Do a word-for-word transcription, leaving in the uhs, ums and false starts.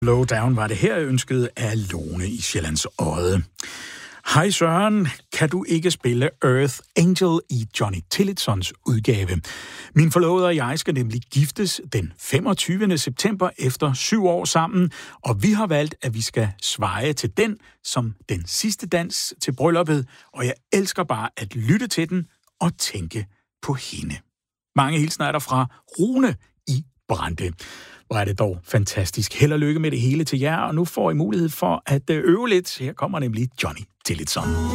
Low Down var det her ønsket af Lone i Sjællands Odde. Hej Søren, kan du ikke spille Earth Angel i Johnny Tillitsons udgave? Min forlovede og jeg skal nemlig giftes den femogtyvende september efter syv år sammen, og vi har valgt, at vi skal sveje til den som den sidste dans til brylluppet, og jeg elsker bare at lytte til den og tænke på hende. Mange hilsner er der fra Rune i Brande. Hvor er det dog fantastisk. Held og lykke med det hele til jer, og nu får I mulighed for at øve lidt. Her kommer nemlig Johnny Tillitson.